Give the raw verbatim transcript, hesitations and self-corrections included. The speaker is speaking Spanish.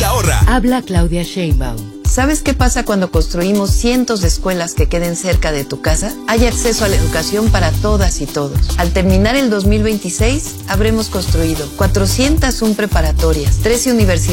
y ahorra. Habla Claudia Sheinbaum. ¿Sabes qué pasa cuando construimos cientos de escuelas que queden cerca de tu casa? Hay acceso a la educación para todas y todos. Al terminar el dos mil veintiséis, habremos construido cuatrocientas una preparatorias, trece universidades,